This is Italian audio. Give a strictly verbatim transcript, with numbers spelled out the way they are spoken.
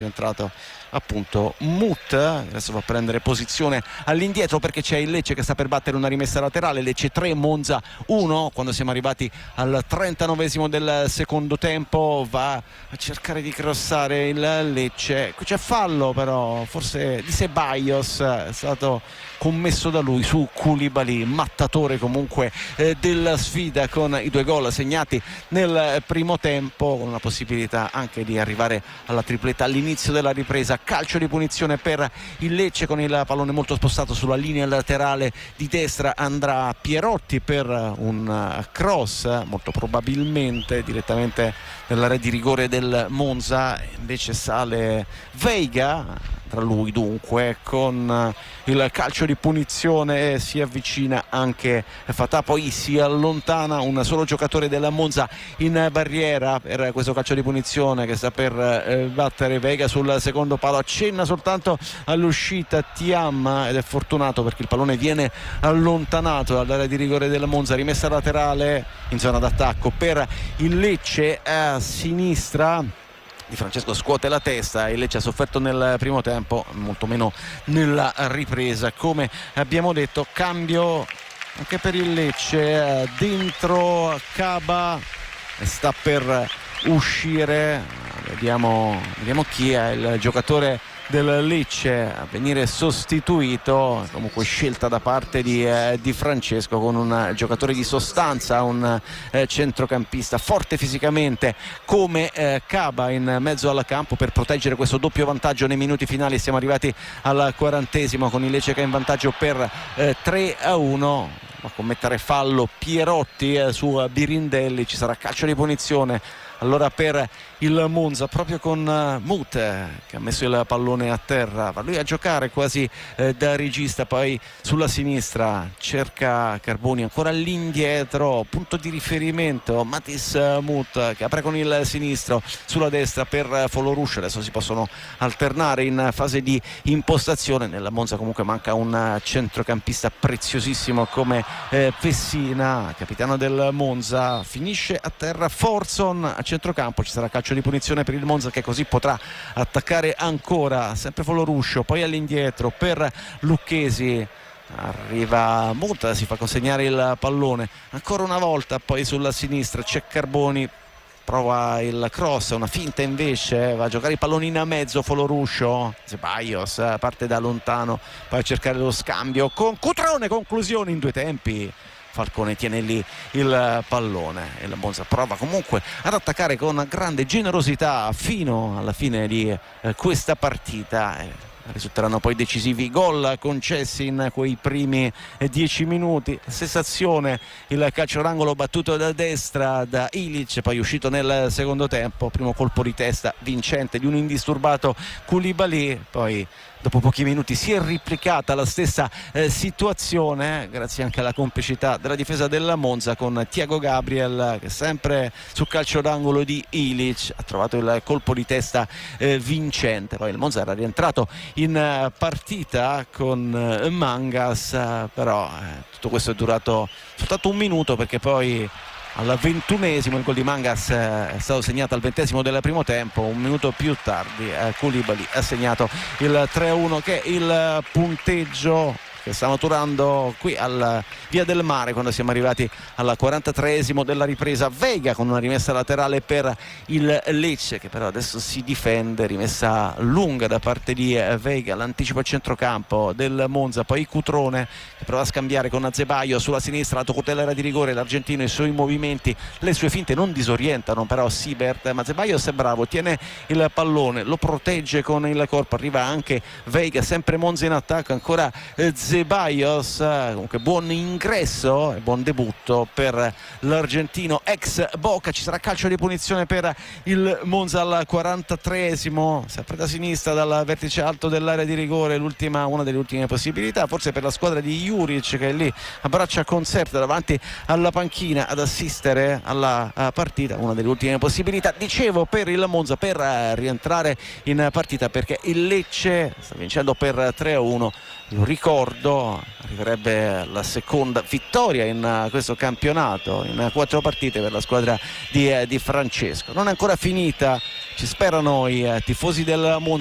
è entrato appunto Mut, adesso va a prendere posizione all'indietro perché c'è il Lecce che sta per battere una rimessa laterale. Lecce tre, Monza uno, quando siamo arrivati al trentanovesimo del secondo tempo. Va a cercare di crossare il Lecce, qui c'è fallo però forse di Ceballos, è stato commesso da lui su Koulibaly, mattatore comunque eh, della sfida con i due gol segnati nel primo tempo, con una possibilità anche di arrivare alla tripletta all'inizio della ripresa. Calcio di punizione per il Lecce con il pallone molto spostato sulla linea laterale di destra. Andrà Pierotti per un cross, molto probabilmente direttamente nell'area di rigore del Monza, invece sale Veiga tra lui, dunque con il calcio di punizione si avvicina anche Fatà, poi si allontana un solo giocatore della Monza in barriera per questo calcio di punizione che sta per eh, battere Veiga sul secondo palo. Accenna soltanto all'uscita Thiam ed è fortunato perché il pallone viene allontanato dall'area di rigore della Monza. Rimessa laterale in zona d'attacco per il Lecce a sinistra. Di Francesco scuote la testa, il Lecce ha sofferto nel primo tempo, molto meno nella ripresa. Come abbiamo detto, cambio anche per il Lecce, dentro Caba sta per uscire, vediamo, vediamo chi è il giocatore del Lecce a venire sostituito. Comunque scelta da parte di, eh, di Francesco con un giocatore di sostanza, un eh, centrocampista forte fisicamente come eh, Caba in mezzo al campo per proteggere questo doppio vantaggio nei minuti finali. Siamo arrivati al quarantesimo con il Lecce che è in vantaggio per eh, tre a uno. Va a commettere fallo Pierotti eh, su Birindelli, ci sarà calcio di punizione allora per il Monza, proprio con uh, Mut che ha messo il pallone a terra. Va lui a giocare quasi eh, da regista, poi sulla sinistra cerca Carboni ancora all'indietro, punto di riferimento Matis Mut che apre con il sinistro, sulla destra per Foloruscia. Adesso si possono alternare in fase di impostazione. Nella Monza comunque manca un centrocampista preziosissimo come eh, Pessina, capitano del Monza. Finisce a terra Forson a centrocampo, ci sarà calcio di punizione per il Monza che così potrà attaccare ancora, sempre Foloruscio, poi all'indietro per Lucchesi. Arriva Mut, si fa consegnare il pallone ancora una volta, poi sulla sinistra c'è Carboni, prova il cross, una finta invece, va a giocare i palloni in mezzo Foloruscio. Ceballos parte da lontano, poi a cercare lo scambio con Cutrone, conclusione in due tempi. Falcone tiene lì il pallone e la Monza prova comunque ad attaccare con grande generosità fino alla fine di eh, questa partita. Eh, risulteranno poi decisivi gol concessi in quei primi dieci minuti. Stessa azione, il calcio d'angolo battuto da destra da Ilic, poi uscito nel secondo tempo, primo colpo di testa vincente di un indisturbato Koulibaly. Poi dopo pochi minuti si è replicata la stessa eh, situazione, grazie anche alla complicità della difesa della Monza con Thiago Gabriel che sempre sul calcio d'angolo di Ilic ha trovato il colpo di testa eh, vincente. Poi il Monza era rientrato in uh, partita con uh, Mangas, uh, però uh, tutto questo è durato soltanto un minuto perché poi al ventunesimo il gol di Mangas è stato segnato al ventesimo del primo tempo. Un minuto più tardi eh, Koulibaly ha segnato il tre a uno che è il punteggio che sta maturando qui al Via del Mare quando siamo arrivati al quarantatreesimo della ripresa. Veiga con una rimessa laterale per il Lecce che però adesso si difende, rimessa lunga da parte di Veiga, l'anticipo a centrocampo del Monza, poi Cutrone che prova a scambiare con Azebaio sulla sinistra, la tocotellera di rigore, l'argentino, i suoi movimenti, le sue finte non disorientano però Sibert, ma Azebaio è bravo, tiene il pallone, lo protegge con il corpo, arriva anche Veiga, sempre Monza in attacco, ancora Ceballos, comunque buon ingresso e buon debutto per l'argentino ex Boca. Ci sarà calcio di punizione per il Monza al quarantatreesimo, sempre da sinistra dal vertice alto dell'area di rigore, l'ultima, una delle ultime possibilità forse per la squadra di Juric che è lì abbraccia Concerta davanti alla panchina ad assistere alla partita, una delle ultime possibilità dicevo per il Monza per rientrare in partita perché il Lecce sta vincendo per tre a uno. Lo ricordo ricordo arriverebbe la seconda vittoria in questo campionato in quattro partite per la squadra di, di Francesco. Non è ancora finita, ci sperano i tifosi del Monza.